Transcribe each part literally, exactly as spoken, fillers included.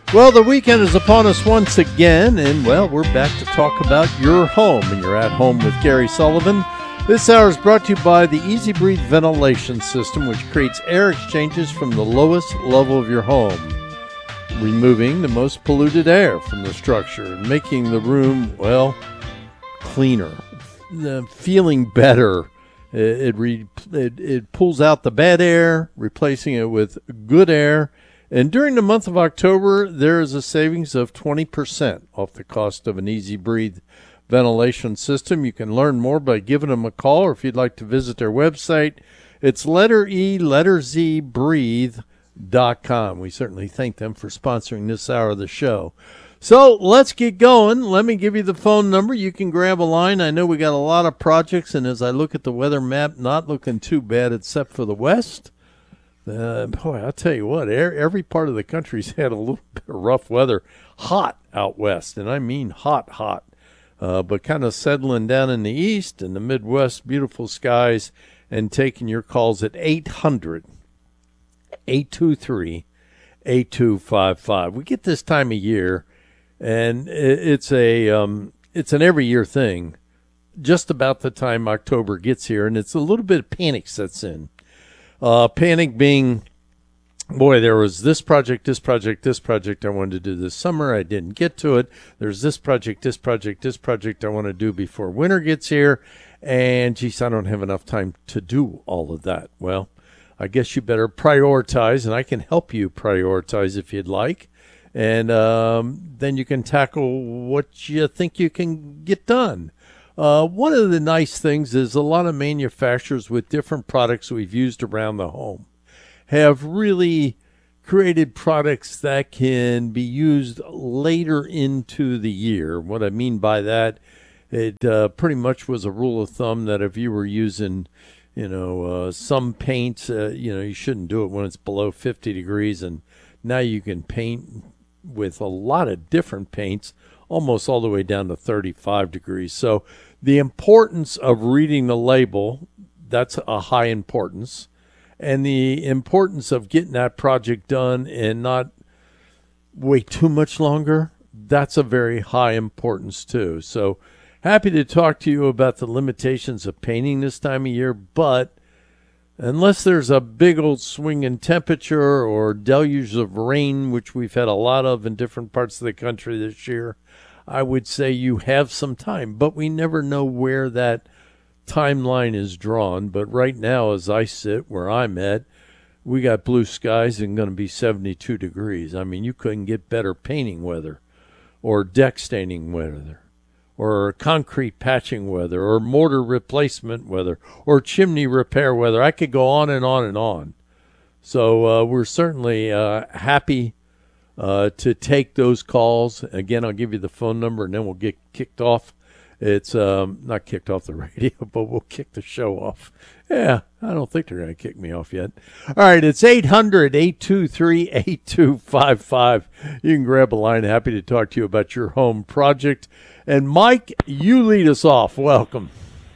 Well, the weekend is upon us once again, and, well, we're back to talk about your home, and you're at home with Gary Sullivan. This hour is brought to you by the Easy Breathe ventilation system, which creates air exchanges from the lowest level of your home, removing the most polluted air from the structure and making the room, well, cleaner, uh, feeling better. It, it, re, it, it pulls out the bad air, replacing it with good air. And during the month of October, there is a savings of twenty percent off the cost of an Easy Breathe ventilation system. You can learn more by giving them a call, or if you'd like to visit their website, it's letter E, letter Z, breathe dot com. We certainly thank them for sponsoring this hour of the show. So let's get going. Let me give you the phone number. You can grab a line. I know we got a lot of projects, and as I look at the weather map, not looking too bad except for the west. Uh, boy, I'll tell you what, every part of the country's had a little bit of rough weather. Hot out west, and I mean hot, hot. Uh, but kind of settling down in the east and the Midwest, beautiful skies, and taking your calls at eight hundred, eight two three, eight two five five. We get this time of year, and it's a um, it's an every year thing, just about the time October gets here, and it's a little bit of panic sets in. Uh, panic being, boy, there was this project, this project, this project I wanted to do this summer. I didn't get to it. There's this project, this project, this project I want to do before winter gets here. And, geez, I don't have enough time to do all of that. Well, I guess you better prioritize, and I can help you prioritize if you'd like. And um, then you can tackle what you think you can get done. Uh, one of the nice things is a lot of manufacturers with different products we've used around the home have really created products that can be used later into the year. What I mean by that, it uh, pretty much was a rule of thumb that if you were using, you know, uh, some paints, uh, you know, you shouldn't do it when it's below fifty degrees. And now you can paint with a lot of different paints, almost all the way down to thirty-five degrees. So the importance of reading the label, that's a high importance. And the importance of getting that project done and not wait too much longer, that's a very high importance too. So happy to talk to you about the limitations of painting this time of year, but unless there's a big old swing in temperature or deluge of rain, which we've had a lot of in different parts of the country this year, I would say you have some time, but we never know where that timeline is drawn. But right now, as I sit where I'm at, we got blue skies and going to be seventy-two degrees. I mean, you couldn't get better painting weather or deck staining weather or concrete patching weather or mortar replacement weather or chimney repair weather. I could go on and on and on. So uh, we're certainly uh, happy Uh, to take those calls. Again, I'll give you the phone number, and then we'll get kicked off. It's um, not kicked off the radio, but we'll kick the show off. Yeah, I don't think they're going to kick me off yet. All right, it's eight hundred, eight two three, eight two five five. You can grab a line. Happy to talk to you about your home project. And, Mike, you lead us off. Welcome.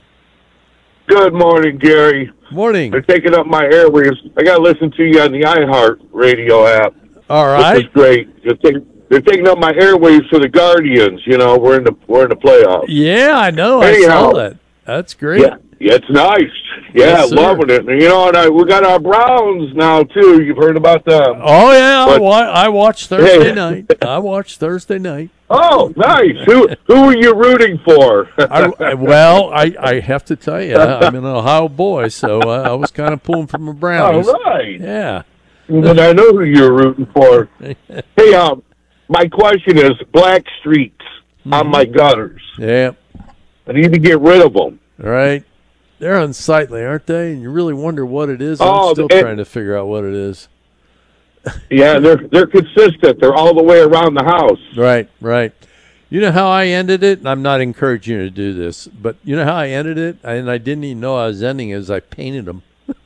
Good morning, Gary. Morning. They're taking up my airwaves. I got to listen to you on the iHeart radio app. All right. This is great. They're, take, they're taking up my airwaves for the Guardians. You know, we're in the we're in the playoffs. Yeah, I know. Anyhow, I saw that. That's great. Yeah, yeah, it's nice. Yeah, Yes, loving it. And, you know, and I, we got our Browns now too. You've heard about them. Oh yeah, But, I, wa- I watched Thursday hey. night. I watched Thursday night. Oh, nice. who who are you rooting for? I, I- well, I, I have to tell you, I'm an Ohio boy, so uh, I was kind of pulling from the Brownies. All right. Yeah. And I know who you're rooting for. Hey, um, my question is black streaks mm-hmm. on my gutters. Yeah. I need to get rid of them. Right. They're unsightly, aren't they? And you really wonder what it is. I'm oh, still and, trying to figure out what it is. Yeah, they're they're consistent. They're all the way around the house. Right, right. You know how I ended it? And I'm not encouraging you to do this, but you know how I ended it? And I didn't even know I was ending it as I painted them.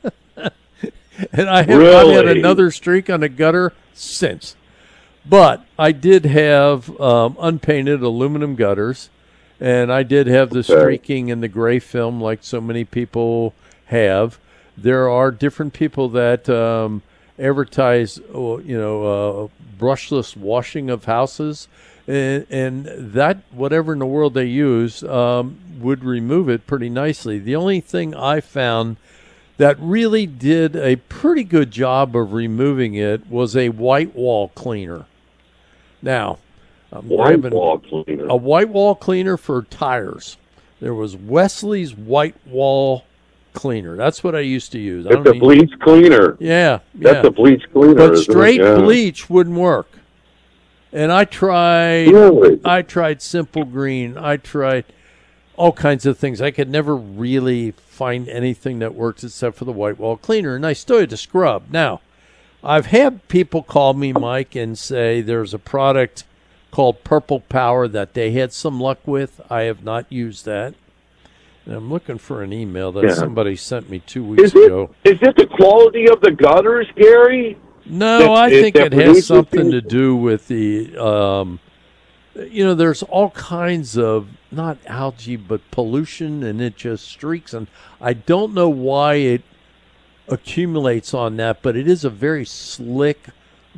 And I have really? not had another streak on the gutter since. But I did have um, unpainted aluminum gutters, and I did have the okay. streaking in the gray film like so many people have. There are different people that um, advertise, oh, you know, uh, brushless washing of houses, and, and that, whatever in the world they use, um, would remove it pretty nicely. The only thing I found that really did a pretty good job of removing it was a white wall cleaner. Now, I'm White grabbing wall cleaner. a white wall cleaner for tires. There was Wesley's white wall cleaner. That's what I used to use. I It's don't a need- bleach cleaner. Yeah, That's yeah. a bleach cleaner. But isn't it? straight Yeah. bleach wouldn't work. And I tried Really? I tried Simple Green. I tried all kinds of things. I could never really find anything that worked except for the white wall cleaner, and I still had to scrub. Now, I've had people call me, Mike, and say there's a product called Purple Power that they had some luck with. I have not used that. And I'm looking for an email that Yeah. somebody sent me two weeks Is it, ago. is it the quality of the gutters, Gary? No, that- I it- think that it has produces something things? to do with the, um, you know, there's all kinds of, not algae, but pollution, and it just streaks. And I don't know why it accumulates on that, but it is a very slick,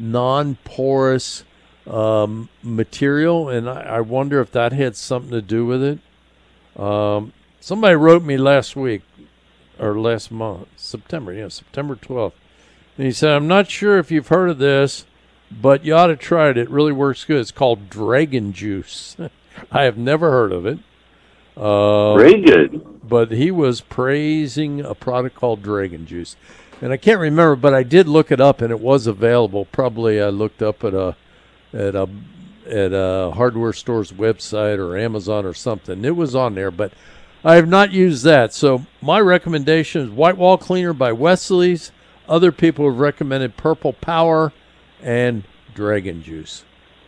non-porous um, material, and I, I wonder if that had something to do with it. Um, somebody wrote me last week, or last month, September, yeah, September twelfth. And he said, I'm not sure if you've heard of this, but you ought to try it. It really works good. It's called Dragon Juice. I have never heard of it. Uh, Very good. But he was praising a product called Dragon Juice. And I can't remember, but I did look it up, and it was available. Probably I looked up at a at a at a hardware store's website or Amazon or something. It was on there, but I have not used that. So my recommendation is White Wall Cleaner by Wesley's. Other people have recommended Purple Power and Dragon Juice.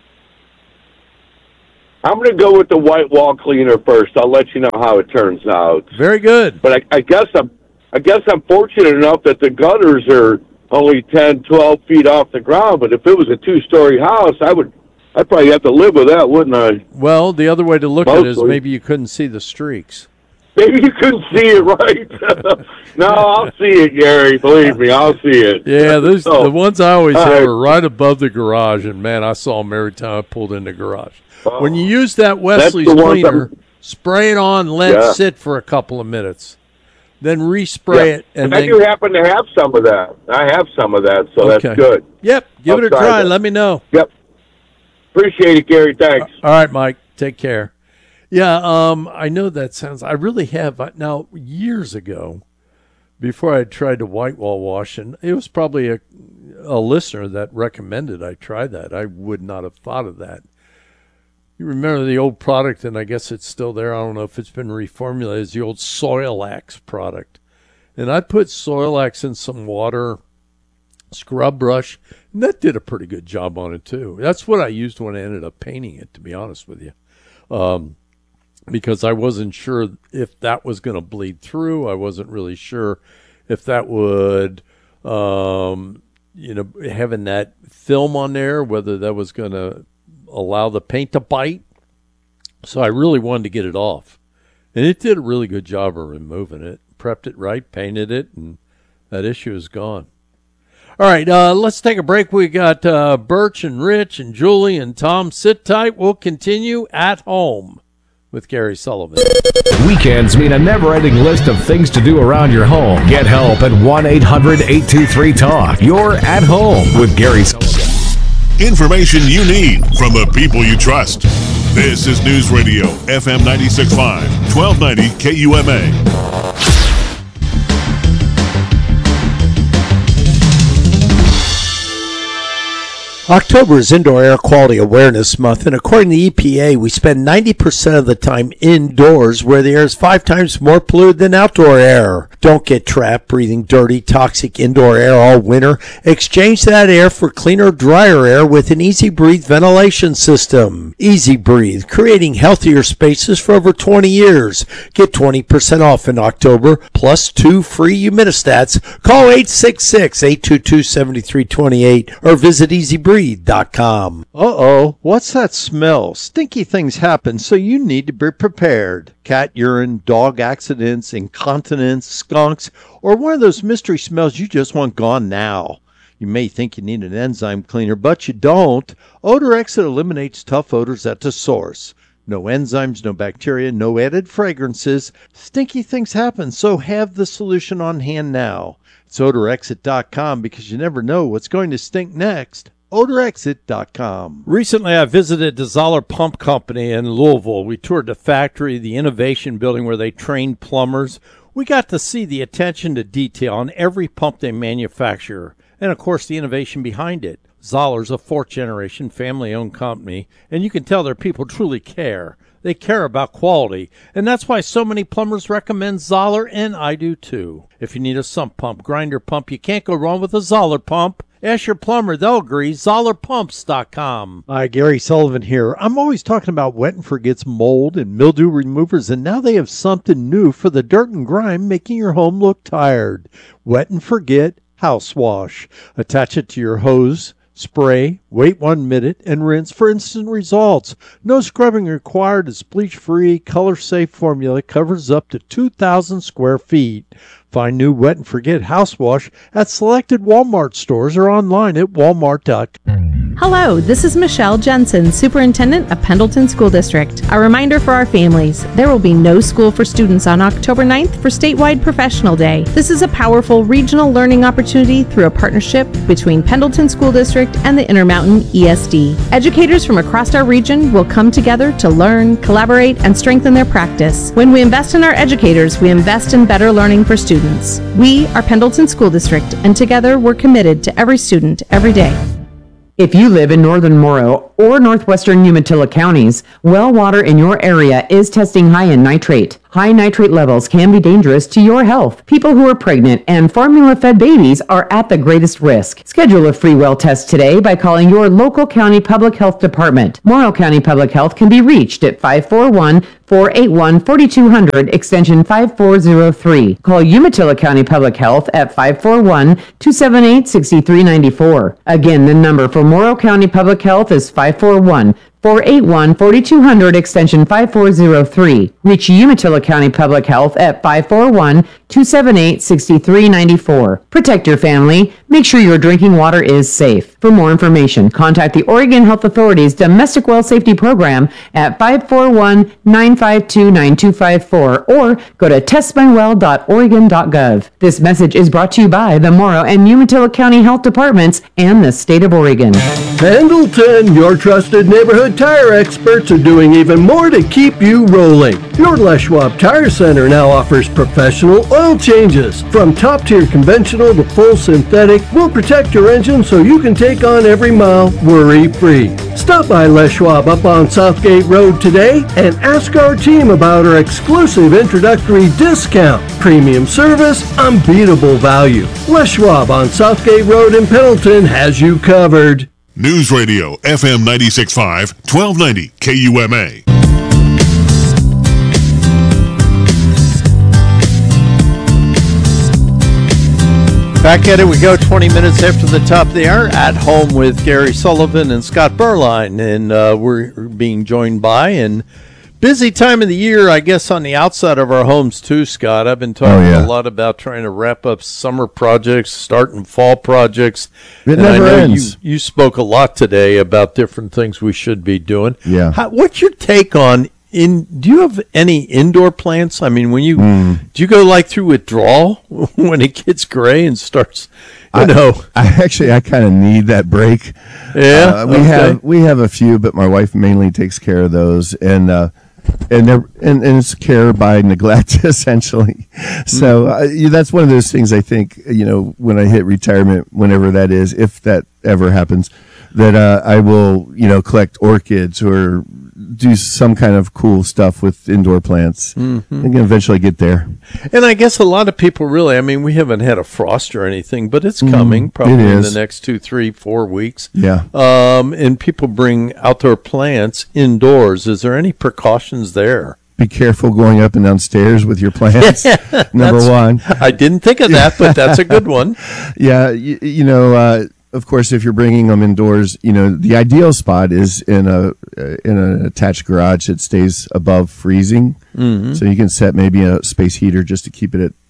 I'm going to go with the white wall cleaner first. I'll let you know how it turns out. Very good. But I, I guess I'm, I guess I'm fortunate enough that the gutters are only ten, twelve feet off the ground. But if it was a two-story house, I would, I'd probably have to live with that, wouldn't I? Well, the other way to look at it is Mostly. maybe you couldn't see the streaks. Maybe you couldn't see it, right? No, I'll see it, Gary. Believe me, I'll see it. Yeah, those Oh, the ones I always all have right. are right above the garage, and man, I saw them every time I pulled in the garage. Oh, When you use that Wesley's the ones cleaner, I'm- spray it on, let Yeah. it sit for a couple of minutes, then respray Yeah. it, and I then do happen to have some of that. I have some of that, so Okay. that's good. yep, give I'll it a try try. that. Let me know. Yep. Appreciate it, Gary. Thanks. All right, Mike, take care. Yeah, um, I know that sounds. I really have I- now. Years ago, before I tried to white wall wash, and it was probably a a listener that recommended I try that. I would not have thought of that. You remember the old product, and I guess it's still there. I don't know if it's been reformulated. It's the old Soil-Axe product, and I put Soil-Axe in some water, scrub brush, and that did a pretty good job on it too. That's what I used when I ended up painting it, to be honest with you. Um, because I wasn't sure if that was going to bleed through. I wasn't really sure if that would, um, you know, having that film on there, whether that was going to allow the paint to bite. So I really wanted to get it off. And it did a really good job of removing it. Prepped it right, painted it, and that issue is gone. All right, uh, let's take a break. We got uh, Birch and Rich and Julie and Tom. Sit tight. We'll continue at home with Gary Sullivan. Weekends mean a never-ending list of things to do around your home. Get help at one eight hundred eight two three talk. You're at home with Gary Sullivan. Information you need from the people you trust. This is News Radio, F M ninety-six point five, twelve ninety K U M A. October is Indoor Air Quality Awareness Month, and according to the E P A, we spend ninety percent of the time indoors, where the air is five times more polluted than outdoor air. Don't get trapped breathing dirty, toxic indoor air all winter. Exchange that air for cleaner, drier air with an Easy Breathe ventilation system. Easy Breathe, creating healthier spaces for over twenty years. Get twenty percent off in October, plus two free humidistats. Call eight six six, eight two two, seven three two eight or visit easy breathe dot com. Uh-oh, what's that smell? Stinky things happen, so you need to be prepared. Cat urine, dog accidents, incontinence, skunks, or one of those mystery smells you just want gone now. You may think you need an enzyme cleaner, but you don't. Odor Exit eliminates tough odors at the source. No enzymes, no bacteria, no added fragrances. Stinky things happen, so have the solution on hand now. It's odor exit dot com because you never know what's going to stink next. odor exit dot com. Recently, I visited the Zoller Pump Company in Louisville. We toured the factory, the innovation building where they train plumbers. We got to see the attention to detail on every pump they manufacture, and of course the innovation behind it. Zoller's a fourth-generation family-owned company, and you can tell their people truly care. They care about quality, and that's why so many plumbers recommend Zoller, and I do too. If you need a sump pump, grinder pump, you can't go wrong with a Zoller pump. Ask your plumber, they'll agree. Zoller Pumps dot com. Hi, Gary Sullivan here. I'm always talking about Wet and Forget's mold and mildew removers, and now they have something new for the dirt and grime making your home look tired. Wet and Forget House Wash. Attach it to your hose, spray, wait one minute, and rinse for instant results. No scrubbing required. It's bleach-free, color-safe formula. Covers up to two thousand square feet. Find new Wet and Forget House Wash at selected Walmart stores or online at walmart dot com. Hello, this is Michelle Jensen, Superintendent of Pendleton School District. A reminder for our families, there will be no school for students on October ninth for Statewide Professional Day. This is a powerful regional learning opportunity through a partnership between Pendleton School District and the Intermountain E S D. Educators from across our region will come together to learn, collaborate, and strengthen their practice. When we invest in our educators, we invest in better learning for students. We are Pendleton School District, and together we're committed to every student, every day. If you live in northern Morrow or northwestern Umatilla counties, well water in your area is testing high in nitrate. High nitrate levels can be dangerous to your health. People who are pregnant and formula-fed babies are at the greatest risk. Schedule a free well test today by calling your local county public health department. Morrow County Public Health can be reached at five four one, four eight one, four two zero zero, extension five four zero three. Call Umatilla County Public Health at five four one, two seven eight, six three nine four. Again, the number for Morrow County Public Health is five four one, four eight one, four two zero zero, extension five four zero three. Reach Umatilla County Public Health at five four one, two seven eight, six three nine four. Protect your family. Make sure your drinking water is safe. For more information, contact the Oregon Health Authority's Domestic Well Safety Program at five four one, nine five two, nine two five four or go to test my well dot oregon dot gov. This message is brought to you by the Morrow and Umatilla County Health Departments and the state of Oregon. Pendleton, your trusted neighborhood tire experts are doing even more to keep you rolling. Your Les Schwab Tire Center now offers professional oil changes. From top-tier conventional to full synthetic, we'll protect your engine so you can take on every mile worry-free. Stop by Les Schwab up on Southgate Road today and ask our team about our exclusive introductory discount. Premium service, unbeatable value. Les Schwab on Southgate Road in Pendleton has you covered. News Radio F M ninety-six point five, twelve ninety K U M A. Back at it we go, twenty minutes after the top of the hour, at home with Gary Sullivan and Scott Berline, and uh, we're being joined by, and busy time of the year, I guess, on the outside of our homes too, Scott. I've been talking oh, yeah. a lot about trying to wrap up summer projects, starting fall projects. It and never I know ends. You, you spoke a lot today about different things we should be doing. Yeah. How, what's your take on, in? do you have any indoor plants? I mean, when you, mm. do you go like through withdrawal when it gets gray and starts, you I, know? I actually, I kind of need that break. Yeah. Uh, we okay. have, we have a few, but my wife mainly takes care of those. And, uh, And, and and it's care by neglect, essentially. So uh, that's one of those things I think, you know, when I hit retirement, whenever that is, if that ever happens, that uh, I will, you know, collect orchids or do some kind of cool stuff with indoor plants. Mm-hmm. I can eventually get there. And I guess a lot of people really, I mean, we haven't had a frost or anything, but it's coming mm, probably it in the next two, three, four weeks. Yeah. Um, and people bring outdoor plants indoors. Is there any precautions there? Be careful going up and down stairs with your plants. Number one. I didn't think of that, but that's a good one. Yeah. You, you know, uh, of course, if you're bringing them indoors, you know, the ideal spot is in a uh, in an attached garage that stays above freezing. Mm-hmm. So you can set maybe a space heater just to keep it at,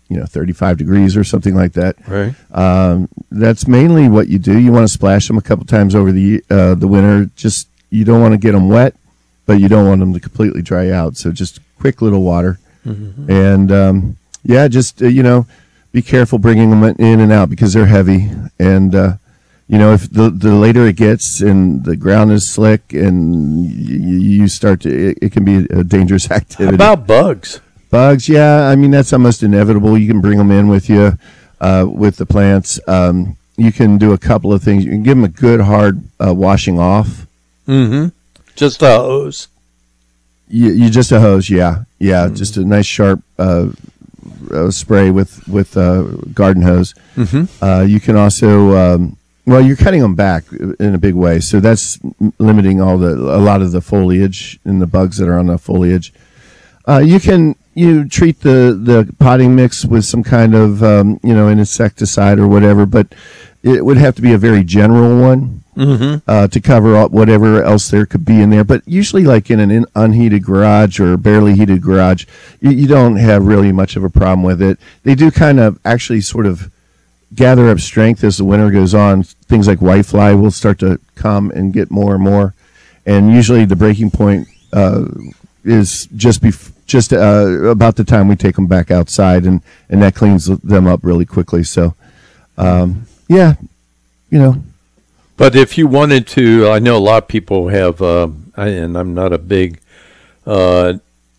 you know, thirty-five degrees or something like that. Right. Um, that's mainly what you do. You want to splash them a couple times over the uh, the winter. Just you don't want to get them wet, but you don't want them to completely dry out. So just quick little water, mm-hmm. and um, yeah, just uh, you know, be careful bringing them in and out because they're heavy. And uh, you know, if the the later it gets and the ground is slick and you, you start to, it, it can be a dangerous activity. How about bugs? Bugs, yeah. I mean, that's almost inevitable. You can bring them in with you uh, with the plants. Um, you can do a couple of things. You can give them a good hard uh, washing off. Mm-hmm. Just a hose. You, you just a hose, yeah, yeah. Mm-hmm. Just a nice sharp uh, uh, spray with with uh, garden hose. Mm-hmm. Uh, you can also, um, well, you're cutting them back in a big way, so that's limiting all the a lot of the foliage and the bugs that are on the foliage. Uh, you can. You treat the, the potting mix with some kind of, um, you know, an insecticide or whatever, but it would have to be a very general one mm-hmm. uh, to cover up whatever else there could be in there. But usually like in an in unheated garage or barely heated garage, you, you don't have really much of a problem with it. They do kind of actually sort of gather up strength as the winter goes on. Things like whitefly will start to come and get more and more. And usually the breaking point uh, is just before. Just uh, about the time we take them back outside, and, and that cleans them up really quickly. So, um, yeah, you know. But if you wanted to, I know a lot of people have, uh, and I'm not a big uh,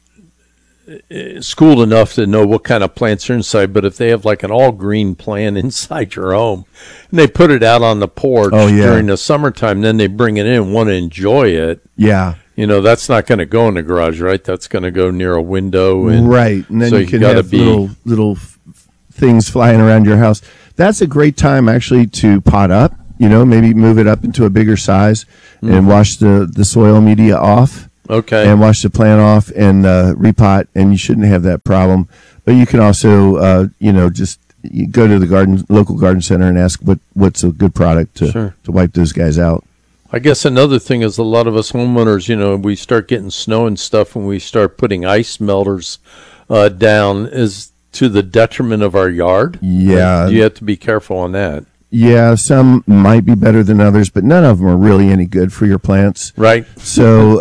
schooled enough to know what kind of plants are inside, but if they have like an all-green plant inside your home, and they put it out on the porch oh, yeah. during the summertime, then they bring it in and want to enjoy it. Yeah. You know, that's not going to go in the garage, right? That's going to go near a window. And right. And then so you can you have be, little, little f- things flying around your house. That's a great time, actually, to pot up. You know, maybe move it up into a bigger size mm. and wash the, the soil media off. Okay. And wash the plant off and uh, repot, and you shouldn't have that problem. But you can also, uh, you know, just you go to the garden local garden center and ask what, what's a good product to, sure. to wipe those guys out. I guess another thing is a lot of us homeowners, you know, we start getting snow and stuff when we start putting ice melters uh, down is to the detriment of our yard. Yeah. You have to be careful on that. Yeah, some might be better than others, but none of them are really any good for your plants. Right. So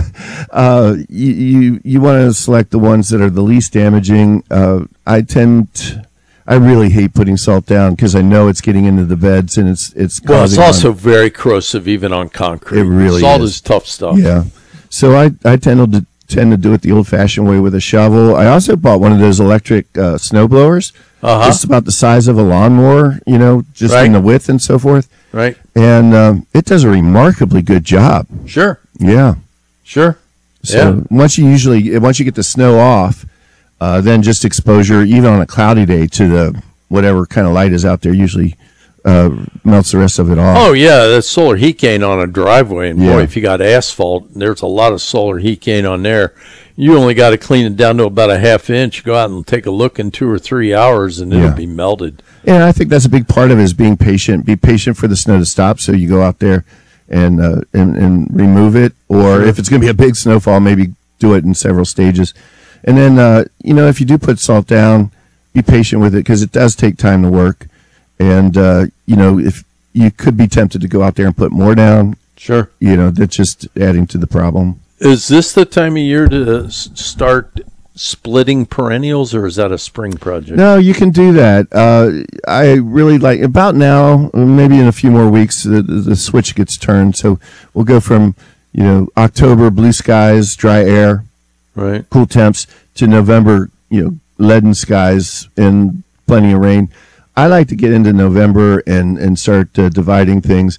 uh, you you, you want to select the ones that are the least damaging. Uh, I tend to, I really hate putting salt down because I know it's getting into the beds and it's it's well, it's causing also on, very corrosive even on concrete. It really salt is. is tough stuff. Yeah. So I I tend to tend to do it the old-fashioned way with a shovel. I also bought one of those electric uh, snow blowers. Uh-huh. It's about the size of a lawnmower, you know, just right. in the width and so forth. Right. And um, it does a remarkably good job. Sure. Yeah. Sure. So yeah. once you usually, once you get the snow off, uh, then just exposure, even on a cloudy day, to the whatever kind of light is out there, usually uh, melts the rest of it off. Oh, yeah, that's solar heat gain on a driveway. And yeah. boy, if you got asphalt, there's a lot of solar heat gain on there. You only got to clean it down to about a half inch. Go out and take a look in two or three hours, and it'll yeah. be melted. And I think that's a big part of it is being patient. Be patient for the snow to stop, so you go out there and uh, and, and remove it. Or sure. if it's going to be a big snowfall, maybe do it in several stages. And then, uh, you know, if you do put salt down, be patient with it because it does take time to work. And, uh, you know, if you could be tempted to go out there and put more down. Sure. You know, that's just adding to the problem. Is this the time of year to start splitting perennials, or is that a spring project? No, you can do that. Uh, I really like, about now, maybe in a few more weeks, the, the switch gets turned. So we'll go from, you know, October, blue skies, dry air, right, cool temps, to November, you know, leaden skies and plenty of rain. I like to get into November and, and start uh, dividing things.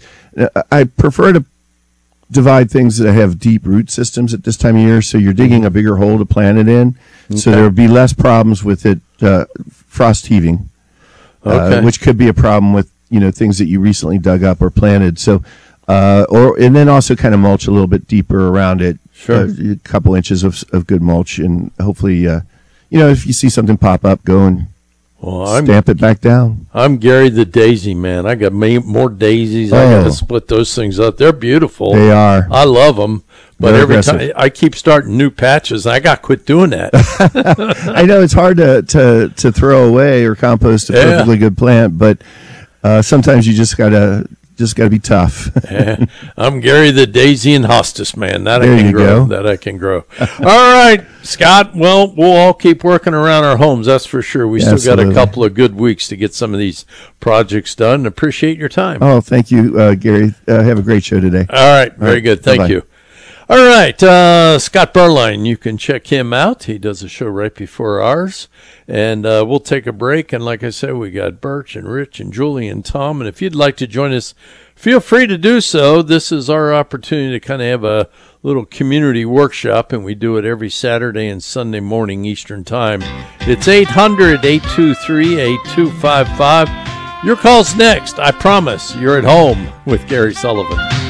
I prefer to divide things that have deep root systems at this time of year, so you're digging a bigger hole to plant it in, okay. so there will be less problems with it uh, frost heaving, okay. uh, which could be a problem with, you know, things that you recently dug up or planted. So, uh, or and then also kind of mulch a little bit deeper around it, sure, uh, a couple inches of of good mulch, and hopefully, uh, you know, if you see something pop up, go and well, I'm, stamp it back down. I'm Gary the Daisy Man. I got me, more daisies. Oh. I got to split those things up. They're beautiful. They are. I love them. But Very every aggressive. time I keep starting new patches, I got to quit doing that. I know it's hard to, to, to throw away or compost a Yeah. perfectly good plant, but uh, sometimes you just gotta just gotta be tough. Yeah. I'm Gary the Daisy and Hostas man. That There I can you grow. go. That I can grow. All right, Scott. Well, we'll all keep working around our homes. That's for sure. We still got a Absolutely. couple of good weeks to get some of these projects done. Appreciate your time. Oh, thank you, uh, Gary. Uh, have a great show today. All right. Very right. good. Thank Bye-bye. you. All right. Uh, Scott Barline, you can check him out. He does a show right before ours. And uh, we'll take a break. And like I said, we got Birch and Rich and Julie and Tom. And if you'd like to join us, feel free to do so. This is our opportunity to kind of have a little community workshop, and we do it every Saturday and Sunday morning Eastern Time. It's eight hundred, eight two three, eight two five five. Your call's next. I promise you're at home with Gary Sullivan.